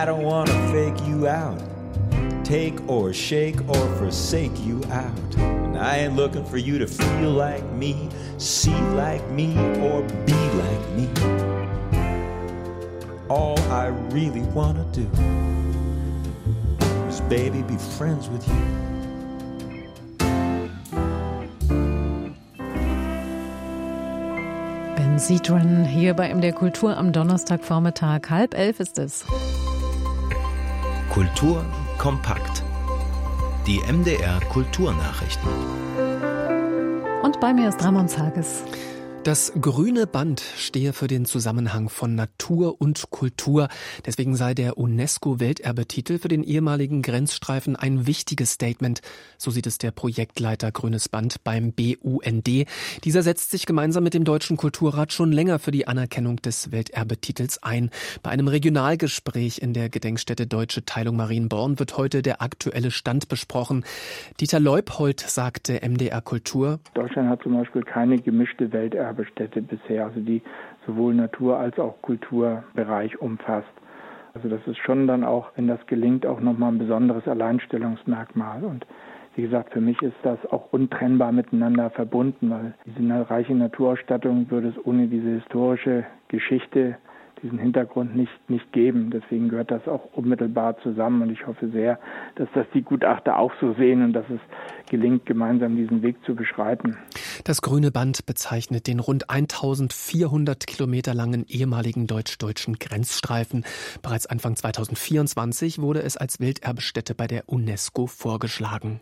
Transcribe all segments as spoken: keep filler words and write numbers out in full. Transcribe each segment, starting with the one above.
I don't wanna fake you out, take or shake or forsake you out. And I ain't looking for you to feel like me, see like me, or be like me. All I really wanna do is, baby, be friends with you. Ben Sidran hier bei M D R Kultur am Donnerstagvormittag. Halb elf ist es. Kultur kompakt. Die M D R Kulturnachrichten. Und bei mir ist Ramon Zages. Das grüne Band stehe für den Zusammenhang von Natur und Kultur. Deswegen sei der UNESCO-Welterbetitel für den ehemaligen Grenzstreifen ein wichtiges Statement. So sieht es der Projektleiter Grünes Band beim B U N D. Dieser setzt sich gemeinsam mit dem Deutschen Kulturrat schon länger für die Anerkennung des Welterbetitels ein. Bei einem Regionalgespräch in der Gedenkstätte Deutsche Teilung Marienborn wird heute der aktuelle Stand besprochen. Dieter Leuphold sagte M D R Kultur: Deutschland hat zum Beispiel keine gemischte Welterbe Städte bisher, also die sowohl Natur- als auch Kulturbereich umfasst. Also das ist schon dann auch, wenn das gelingt, auch nochmal ein besonderes Alleinstellungsmerkmal. Und wie gesagt, für mich ist das auch untrennbar miteinander verbunden, weil diese reiche Naturausstattung würde es ohne diese historische Geschichte, diesen Hintergrund nicht, nicht geben. Deswegen gehört das auch unmittelbar zusammen und ich hoffe sehr, dass das die Gutachter auch so sehen und dass es gelingt, gemeinsam diesen Weg zu beschreiten. Das Grüne Band bezeichnet den rund eintausendvierhundert Kilometer langen ehemaligen deutsch-deutschen Grenzstreifen. Bereits Anfang zweitausendvierundzwanzig wurde es als Welterbestätte bei der UNESCO vorgeschlagen.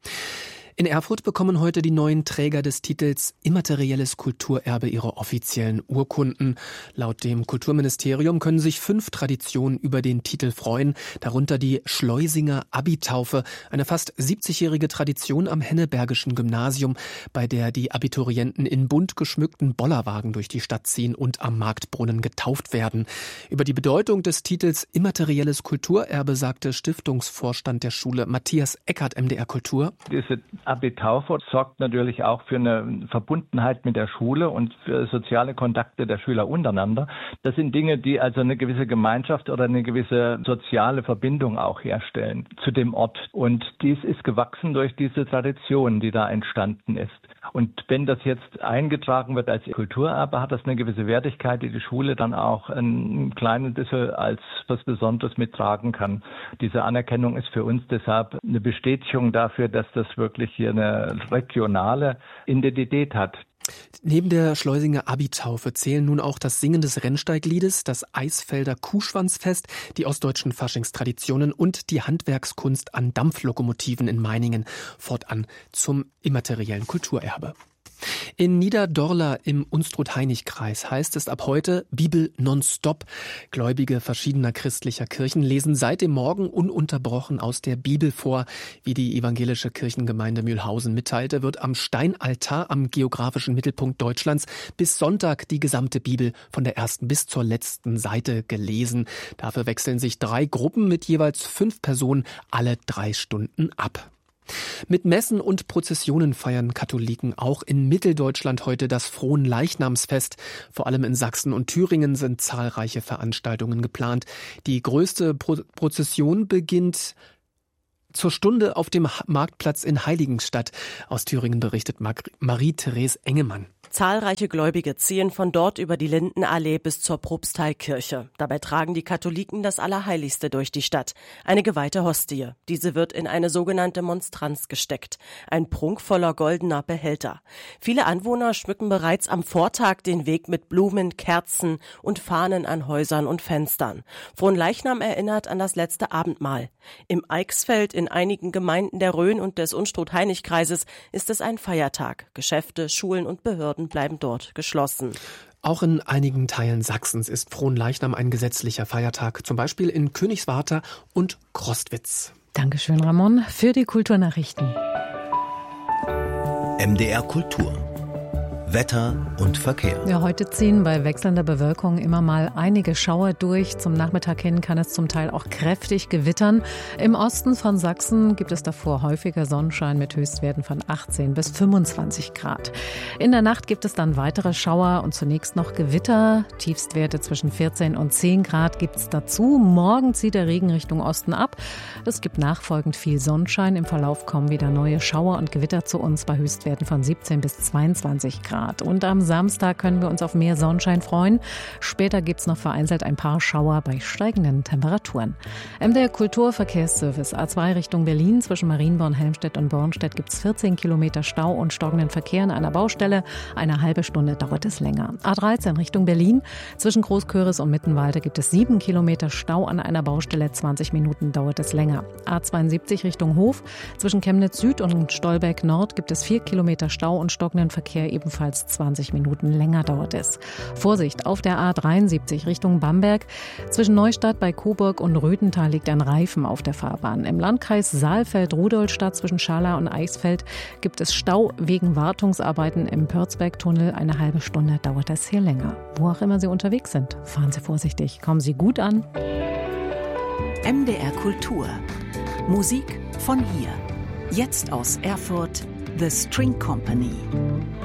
In Erfurt bekommen heute die neuen Träger des Titels Immaterielles Kulturerbe ihre offiziellen Urkunden. Laut dem Kulturministerium können sich fünf Traditionen über den Titel freuen, darunter die Schleusinger Abitaufe, eine fast siebzigjährige Tradition am Hennebergischen Gymnasium, bei der die Abiturienten in bunt geschmückten Bollerwagen durch die Stadt ziehen und am Marktbrunnen getauft werden. Über die Bedeutung des Titels Immaterielles Kulturerbe sagte Stiftungsvorstand der Schule Matthias Eckert, M D R Kultur: Diese Abitaufe sorgt natürlich auch für eine Verbundenheit mit der Schule und für soziale Kontakte der Schüler untereinander. Das sind Dinge, die also eine gewisse Gemeinschaft oder eine gewisse soziale Verbindung auch herstellen zu dem Ort. Und dies ist gewachsen durch diese Tradition, die da entstanden ist. Und wenn das jetzt eingetragen wird als Kulturerbe, hat das eine gewisse Wertigkeit, die die Schule dann auch ein kleines bisschen als was Besonderes mittragen kann. Diese Anerkennung ist für uns deshalb eine Bestätigung dafür, dass das wirklich hier eine regionale Identität hat. Neben der Schleusinger Abitaufe zählen nun auch das Singen des Rennsteigliedes, das Eisfelder Kuhschwanzfest, die ostdeutschen Faschingstraditionen und die Handwerkskunst an Dampflokomotiven in Meiningen fortan zum immateriellen Kulturerbe. In Niederdorla im Unstrut-Hainich-Kreis heißt es ab heute Bibel nonstop. Gläubige verschiedener christlicher Kirchen lesen seit dem Morgen ununterbrochen aus der Bibel vor. Wie die evangelische Kirchengemeinde Mühlhausen mitteilte, wird am Steinaltar am geografischen Mittelpunkt Deutschlands bis Sonntag die gesamte Bibel von der ersten bis zur letzten Seite gelesen. Dafür wechseln sich drei Gruppen mit jeweils fünf Personen alle drei Stunden ab. Mit Messen und Prozessionen feiern Katholiken auch in Mitteldeutschland heute das Fronleichnamsfest. Vor allem in Sachsen und Thüringen sind zahlreiche Veranstaltungen geplant. Die größte Pro- Prozession beginnt zur Stunde auf dem Marktplatz in Heiligenstadt. Aus Thüringen berichtet Mar- Marie-Therese Engemann. Zahlreiche Gläubige ziehen von dort über die Lindenallee bis zur Propsteikirche. Dabei tragen die Katholiken das Allerheiligste durch die Stadt, eine geweihte Hostie. Diese wird in eine sogenannte Monstranz gesteckt, ein prunkvoller goldener Behälter. Viele Anwohner schmücken bereits am Vortag den Weg mit Blumen, Kerzen und Fahnen an Häusern und Fenstern. Fronleichnam erinnert an das letzte Abendmahl. Im Eichsfeld, in einigen Gemeinden der Rhön und des Unstrut-Hainich-Kreises ist es ein Feiertag. Geschäfte, Schulen und Behörden bleiben dort geschlossen. Auch in einigen Teilen Sachsens ist Fronleichnam ein gesetzlicher Feiertag, zum Beispiel in Königswarter und Crostwitz. Dankeschön, Ramon, für die Kulturnachrichten. M D R Kultur. Wetter und Verkehr. Ja, heute ziehen bei wechselnder Bewölkung immer mal einige Schauer durch. Zum Nachmittag hin kann es zum Teil auch kräftig gewittern. Im Osten von Sachsen gibt es davor häufiger Sonnenschein mit Höchstwerten von achtzehn bis fünfundzwanzig Grad. In der Nacht gibt es dann weitere Schauer und zunächst noch Gewitter. Tiefstwerte zwischen vierzehn und zehn Grad gibt es dazu. Morgen zieht der Regen Richtung Osten ab. Es gibt nachfolgend viel Sonnenschein. Im Verlauf kommen wieder neue Schauer und Gewitter zu uns bei Höchstwerten von siebzehn bis zweiundzwanzig Grad. Und am Samstag können wir uns auf mehr Sonnenschein freuen. Später gibt es noch vereinzelt ein paar Schauer bei steigenden Temperaturen. M D R Kulturverkehrsservice A zwei Richtung Berlin. Zwischen Marienborn, Helmstedt und Bornstedt gibt es vierzehn Kilometer Stau und stockenden Verkehr an einer Baustelle. Eine halbe Stunde dauert es länger. A dreizehn Richtung Berlin. Zwischen Großköris und Mittenwalde gibt es sieben Kilometer Stau an einer Baustelle. zwanzig Minuten dauert es länger. A zweiundsiebzig Richtung Hof. Zwischen Chemnitz Süd und Stolberg Nord gibt es vier Kilometer Stau und stockenden Verkehr, ebenfalls zwanzig Minuten länger dauert es. Vorsicht, auf der A dreiundsiebzig Richtung Bamberg. Zwischen Neustadt bei Coburg und Röthental liegt ein Reifen auf der Fahrbahn. Im Landkreis Saalfeld-Rudolstadt zwischen Scharlau und Eichsfeld gibt es Stau wegen Wartungsarbeiten im Pörzberg-Tunnel. Eine halbe Stunde dauert es hier länger. Wo auch immer Sie unterwegs sind, fahren Sie vorsichtig. Kommen Sie gut an. M D R Kultur. Musik von hier. Jetzt aus Erfurt, The String Company.